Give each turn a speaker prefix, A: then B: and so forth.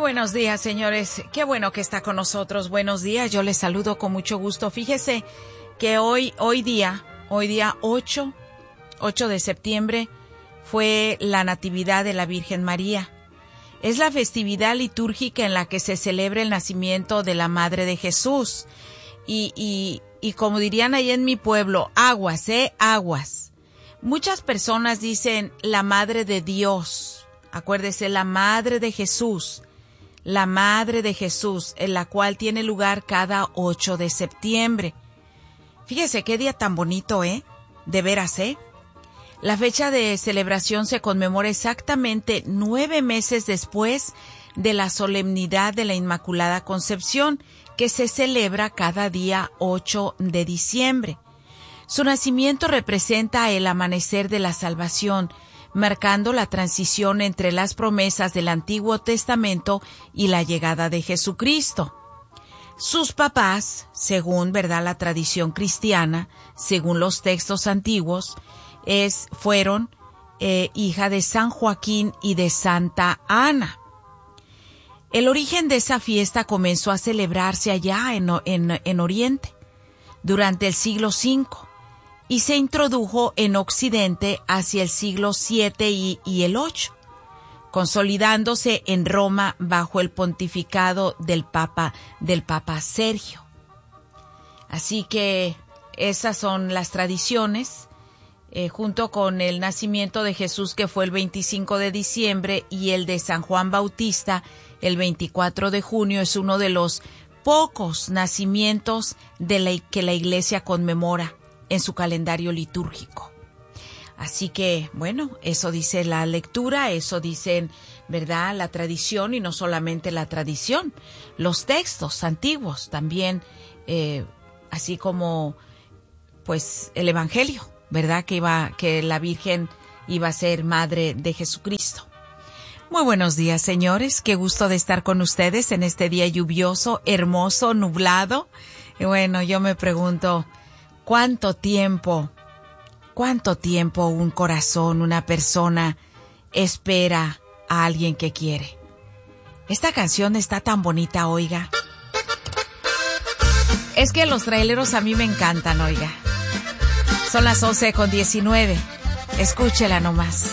A: buenos días, señores. Qué bueno que está con nosotros. Buenos días. Yo les saludo con mucho gusto. Fíjese que hoy día 8 de septiembre, fue la Natividad de la Virgen María. Es la festividad litúrgica en la que se celebra el nacimiento de la Madre de Jesús. Y como dirían ahí en mi pueblo, aguas, aguas. Muchas personas dicen la Madre de Dios. Acuérdese, la Madre de Jesús. La Madre de Jesús, en la cual tiene lugar cada 8 de septiembre. Fíjese qué día tan bonito, de veras, La fecha de celebración se conmemora exactamente 9 meses después de la solemnidad de la Inmaculada Concepción, que se celebra cada día 8 de diciembre. Su nacimiento representa el amanecer de la salvación, marcando la transición entre las promesas del Antiguo Testamento y la llegada de Jesucristo. Sus papás, según la tradición cristiana, según los textos antiguos, fueron hija de San Joaquín y de Santa Ana. El origen de esa fiesta comenzó a celebrarse allá en Oriente, durante el siglo V, y se introdujo en Occidente hacia el siglo VII y el VIII, consolidándose en Roma bajo el pontificado del Papa Sergio. Así que esas son las tradiciones, junto con el nacimiento de Jesús, que fue el 25 de diciembre, y el de San Juan Bautista, el 24 de junio, es uno de los pocos nacimientos que la Iglesia conmemora en su calendario litúrgico. Así que, bueno, eso dice la lectura, eso dicen, la tradición, y no solamente la tradición, los textos antiguos también, así como, pues, el Evangelio, que la Virgen iba a ser madre de Jesucristo. Muy buenos días, señores. Qué gusto de estar con ustedes en este día lluvioso, hermoso, nublado. Y bueno, yo me pregunto, ¿cuánto tiempo un corazón, una persona espera a alguien que quiere? Esta canción está tan bonita, oiga. Es que los traileros a mí me encantan, oiga. Son las 11:19. Escúchela nomás.